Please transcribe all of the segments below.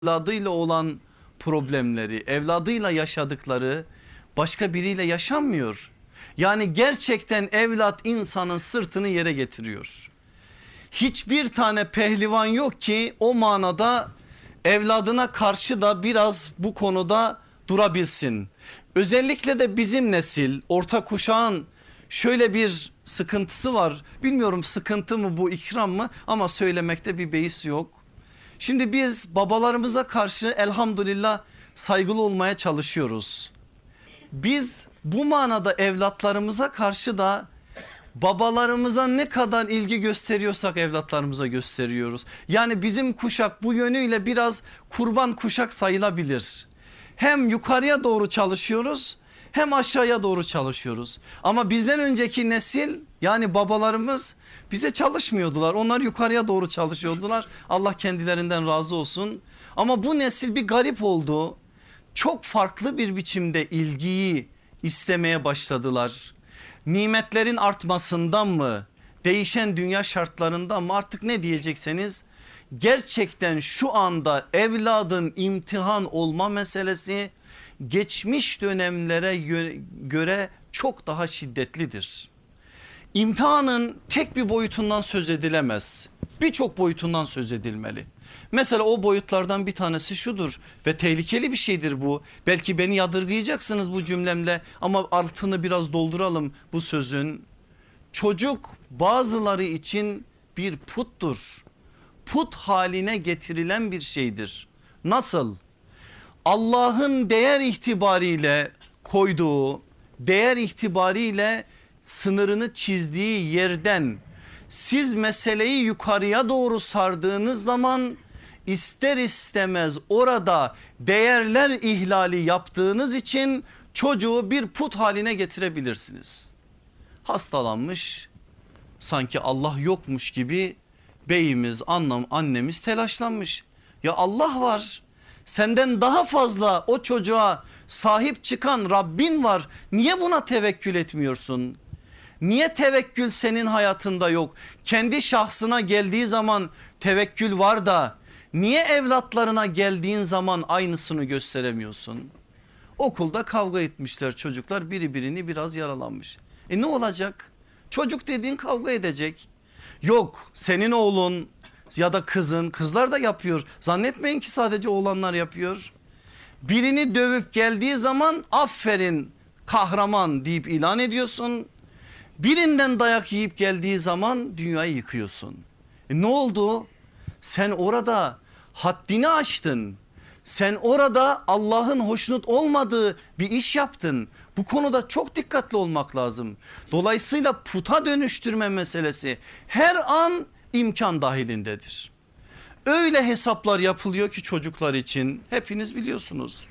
evladıyla olan problemleri, evladıyla yaşadıkları başka biriyle yaşanmıyor. Yani gerçekten evlat insanın sırtını yere getiriyor. Hiçbir tane pehlivan yok ki o manada evladına karşı da biraz bu konuda durabilsin. Özellikle de bizim nesil, orta kuşağın şöyle bir sıkıntısı var. Bilmiyorum sıkıntı mı bu, ikram mı, ama söylemekte bir beis yok. Şimdi biz babalarımıza karşı elhamdülillah saygılı olmaya çalışıyoruz. Biz bu manada evlatlarımıza karşı da babalarımıza ne kadar ilgi gösteriyorsak evlatlarımıza gösteriyoruz. Yani bizim kuşak bu yönüyle biraz kurban kuşak sayılabilir. Hem yukarıya doğru çalışıyoruz hem aşağıya doğru çalışıyoruz. Ama bizden önceki nesil, yani babalarımız bize çalışmıyordular. Onlar yukarıya doğru çalışıyordular. Allah kendilerinden razı olsun. Ama bu nesil bir garip oldu. Çok farklı bir biçimde ilgiyi istemeye başladılar. Nimetlerin artmasından mı, değişen dünya şartlarından mı, artık ne diyecekseniz, gerçekten şu anda evladın imtihan olma meselesi geçmiş dönemlere göre çok daha şiddetlidir. İmtihanın tek bir boyutundan söz edilemez. Birçok boyutundan söz edilmeli. Mesela o boyutlardan bir tanesi şudur ve tehlikeli bir şeydir bu. Belki beni yadırgayacaksınız bu cümlemle ama altını biraz dolduralım bu sözün. Çocuk bazıları için bir puttur. Put haline getirilen bir şeydir. Nasıl? Allah'ın değer itibariyle koyduğu, değer itibariyle sınırını çizdiği yerden siz meseleyi yukarıya doğru sardığınız zaman ister istemez orada değerler ihlali yaptığınız için çocuğu bir put haline getirebilirsiniz. Hastalanmış, sanki Allah yokmuş gibi beyimiz, annemiz telaşlanmış. Ya Allah var, senden daha fazla o çocuğa sahip çıkan Rabbin var. Niye buna tevekkül etmiyorsun? Niye tevekkül senin hayatında yok? Kendi şahsına geldiği zaman tevekkül var da niye evlatlarına geldiğin zaman aynısını gösteremiyorsun? Okulda kavga etmişler çocuklar, biri birini biraz yaralanmış. Ne olacak? Çocuk dediğin kavga edecek. Yok, senin oğlun ya da kızın, kızlar da yapıyor. Zannetmeyin ki sadece oğlanlar yapıyor. Birini dövüp geldiği zaman aferin kahraman deyip ilan ediyorsun. Birinden dayak yiyip geldiği zaman dünyayı yıkıyorsun. Ne oldu? Sen orada haddini aştın. Sen orada Allah'ın hoşnut olmadığı bir iş yaptın. Bu konuda çok dikkatli olmak lazım. Dolayısıyla puta dönüştürme meselesi her an imkan dahilindedir. Öyle hesaplar yapılıyor ki çocuklar için, hepiniz biliyorsunuz.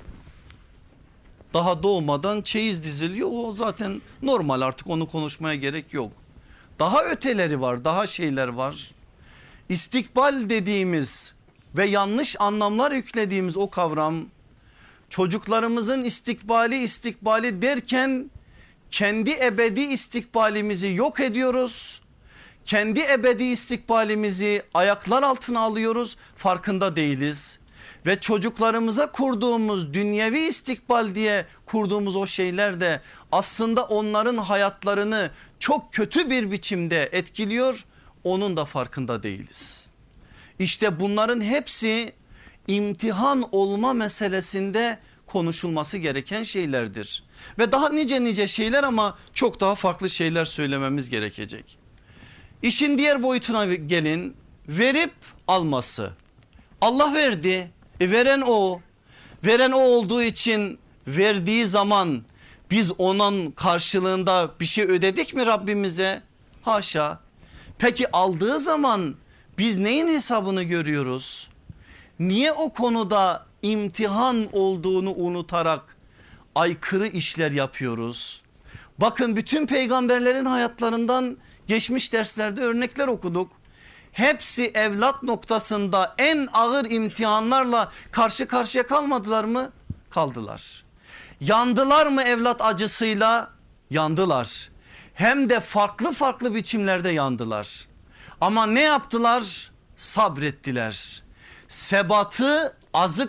Daha doğmadan çeyiz diziliyor, o zaten normal, artık onu konuşmaya gerek yok. Daha öteleri var, daha şeyler var. İstikbal dediğimiz ve yanlış anlamlar yüklediğimiz o kavram, çocuklarımızın istikbali derken kendi ebedi istikbalimizi yok ediyoruz. Kendi ebedi istikbalimizi ayaklar altına alıyoruz, farkında değiliz. Ve çocuklarımıza kurduğumuz dünyevi istikbal diye kurduğumuz o şeyler de aslında onların hayatlarını çok kötü bir biçimde etkiliyor. Onun da farkında değiliz. İşte bunların hepsi imtihan olma meselesinde konuşulması gereken şeylerdir. Ve daha nice şeyler, ama çok daha farklı şeyler söylememiz gerekecek. İşin diğer boyutuna gelin, verip alması. Allah verdi, veren o. Veren o olduğu için verdiği zaman biz onun karşılığında bir şey ödedik mi Rabbimize? Haşa. Peki aldığı zaman biz neyin hesabını görüyoruz? Niye o konuda imtihan olduğunu unutarak aykırı işler yapıyoruz? Bakın, bütün peygamberlerin hayatlarından geçmiş derslerde örnekler okuduk. Hepsi evlat noktasında en ağır imtihanlarla karşı karşıya kalmadılar mı? Kaldılar. Yandılar mı evlat acısıyla? Yandılar. Hem de farklı biçimlerde yandılar. Ama ne yaptılar? Sabrettiler. Sebatı azık